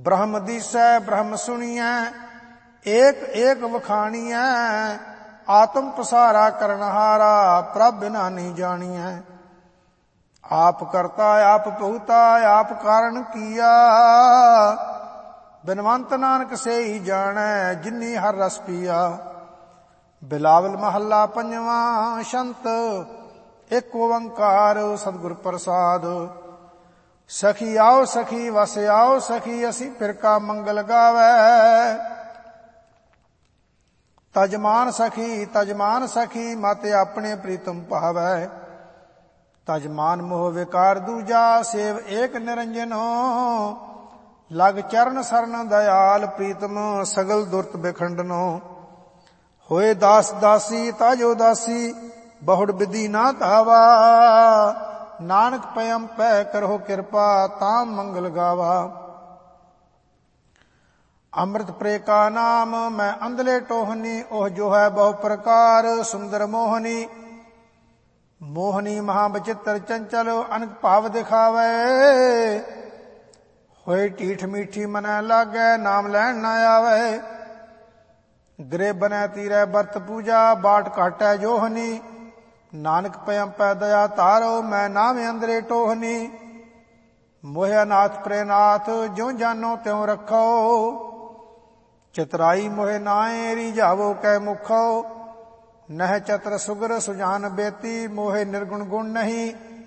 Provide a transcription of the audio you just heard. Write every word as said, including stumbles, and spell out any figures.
ब्रह्म दिसै ब्रह्म सुनियै, एक एक वखाणियै। आत्म पसारा करनहारा, प्रभ बिना नहीं जानियै। आप करता आप बहुता, आप कारण किया। बिनवंत नानक से ही जानै, जिन्नी हर रस पिया। बिलावल महला पंजवा, शंत एक ओंकार सतगुर प्रसाद। सखी आओ सखी वस आओ सखी, असी फिर का मंगल गावै। तजमान सखी तजमान सखी, माते अपने प्रीतम पावै। तजमान मोह विकार दूजा, सेव एक निरंजनो। लग चरण सरन दयाल, प्रीतम सगल दुर्त बिखंडनो। होए दास दासी ताजो दासी, बहुड़ विधि ना धावा। नानक पयम पै करहो कृपा, ताम मंगल गावा। अमृत प्रे का नाम मैं अंधले टोहनी, ओह जो है बहु प्रकार सुंदर मोहनी। मोहनी महाबचित्र चंचल, अनक भाव दिखावे। होए टीठ मीठी मनै लागै, नाम लैन न आवे। गिरे बनै तीरै बरत पूजा, बाट काटै जोहनी। नानक पयम पै दया तारो, मैं नाम अंदरे टोहनी। मोह अनाथ प्रेनाथ, ज्यों जानो त्यों रखो। चितराई मोहे नाए, रिझावो कै मुखो। नह चतर सुगर सुजान बेती, मोहे निर्गुण गुण नहीं।